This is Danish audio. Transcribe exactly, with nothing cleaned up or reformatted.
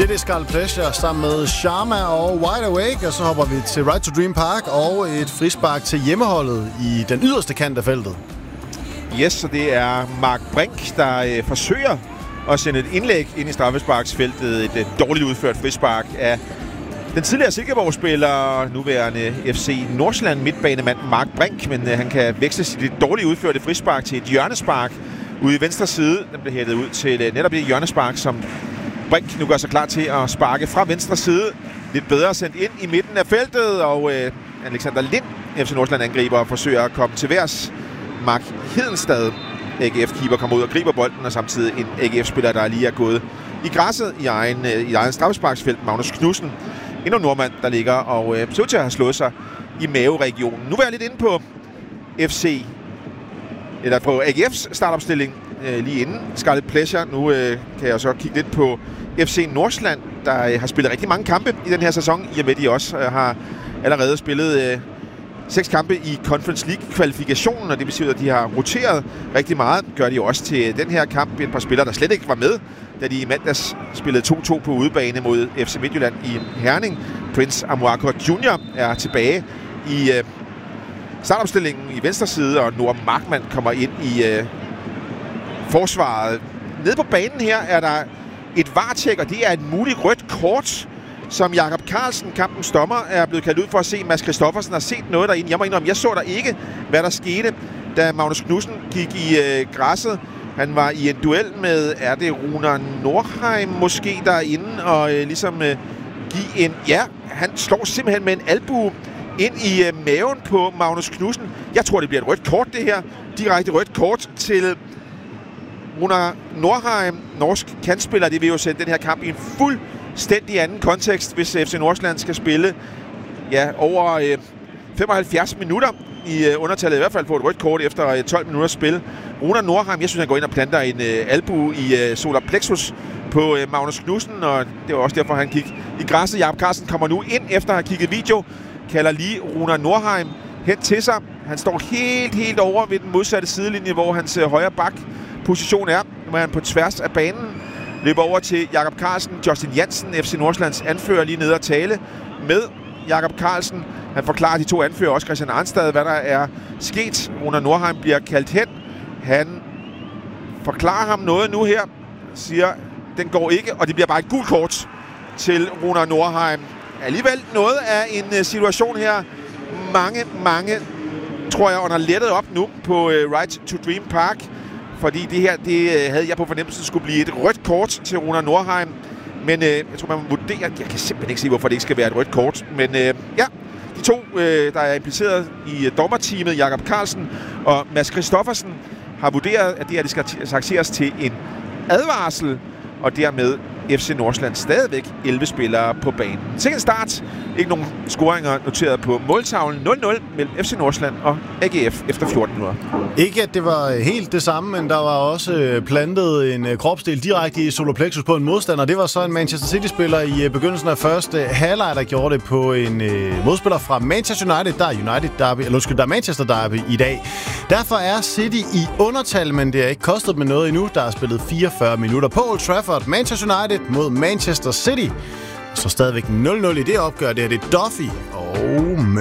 Det er Scarlet Pleasure sammen med Sharma og Wide Awake, og så hopper vi til Right to Dream Park og et frispark til hjemmeholdet i den yderste kant af feltet. Yes, så det er Mark Brink, der øh, forsøger at sende et indlæg ind i straffesparksfeltet. Et øh, dårligt udført frispark af den tidligere Silkeborg-spiller, nuværende F C Nordsjælland midtbanemand Mark Brink, men øh, han kan veksle sit lidt dårligt udførte frispark til et hjørnespark ude i venstre side. Den bliver hættet ud til øh, netop det hjørnespark, som Brink nu gør sig klar til at sparke fra venstre side. Lidt bedre sendt ind i midten af feltet, og øh, Alexander Lind, F C Nordsjælland angriber, forsøger at komme til værs. Mark Hedenstad, A G F-keeper, kommer ud og griber bolden, og samtidig en A G F-spiller, der lige er gået i græsset i egen, øh, i egen straffesparksfelt, Magnus Knudsen. Endnu en nordmand, der ligger og øh, ser ud til at have slået sig i maveregionen. Nu er jeg lidt inde på F C, eller på A G F's startopstilling øh, lige inden Scarlet Pleasure. Nu øh, kan jeg så kigge lidt på F C Nordsjælland, der øh, har spillet rigtig mange kampe i den her sæson, i og med de også øh, har allerede spillet øh, seks kampe i Conference League-kvalifikationen, og det betyder, at de har roteret rigtig meget. Gør de også til den her kamp. Et par spillere, der slet ikke var med, da de i mandags spillede to to på udebane mod F C Midtjylland i Herning. Prince Amuako junior er tilbage i øh, startopstillingen i venstre side, og Noah Markmann kommer ind i øh, forsvaret. Nede på banen her er der et varetjek, og det er et muligt rødt kort, som Jakob Carlsen, kampens dommer, er blevet kaldt ud for at se. Mads Christoffersen har set noget derinde. Jeg må indrømme, jeg så der ikke, hvad der skete, da Magnus Knudsen gik i øh, græsset. Han var i en duel med, er det Runar Nordheim måske derinde, og øh, ligesom øh, give en... Ja, han slår simpelthen med en albue ind i øh, maven på Magnus Knudsen. Jeg tror, det bliver et rødt kort, det her. Direkte rødt kort til Runar Nordheim, norsk kantspiller. Det vil jo sende den her kamp i en fuldstændig anden kontekst, hvis F C Nordsjælland skal spille ja, over øh, femoghalvfjerds minutter i øh, undertallet. I hvert fald få et rødt kort efter øh, tolv minutter spil. Runar Nordheim, jeg synes, han går ind og planter en øh, albue i øh, solar plexus på øh, Magnus Knudsen, og det var også derfor, han gik i græsset. Jakob Carlsen kommer nu ind efter at have kigget video, kalder lige Runar Nordheim hen til sig. Han står helt, helt over ved den modsatte sidelinje, hvor hans øh, højre bak position er. Nu er han på tværs af banen. Løber over til Jakob Carlsen. Justin Jansen, F C Nordsjællands anfører, lige nede og tale med Jakob Carlsen. Han forklarer de to anfører, også Christian Arnstad, hvad der er sket. Runar Nordheim bliver kaldt hen. Han forklarer ham noget nu her. Siger, den går ikke, og det bliver bare et gult kort til Runar Nordheim. Alligevel noget af en situation her. Mange, mange, tror jeg, under lettet op nu på uh, Right to Dream Park. Fordi det her, det havde jeg på fornemmelsen, skulle blive et rødt kort til Runar Nordheim. Men øh, jeg tror, man må vurdere... Jeg kan simpelthen ikke se, hvorfor det ikke skal være et rødt kort. Men øh, ja, de to, øh, der er impliceret i dommerteamet, Jakob Carlsen og Mads Christoffersen, har vurderet, at det her det skal taxeres til en advarsel. Og dermed F C Nordsjælland stadigvæk elleve spillere på banen. Sikke en start. Ikke nogen scoringer noteret på måltavlen. nul nul mellem F C Nordsjælland og A G F efter fjorten minutter. Ikke at det var helt det samme, men der var også plantet en kropsdel direkte i solar plexus på en modstander. Det var så en Manchester City-spiller i begyndelsen af første halvleg, der gjorde det på en øh, modspiller fra Manchester United. Der er United Derby, eller undskyld, der er Manchester Derby i dag. Derfor er City i undertal, men det har ikke kostet dem noget endnu. Der er spillet fireogfyrre minutter på Old Trafford. Manchester United mod Manchester City. Så stadigvæk nul nul i det opgør. Det er det Duffy og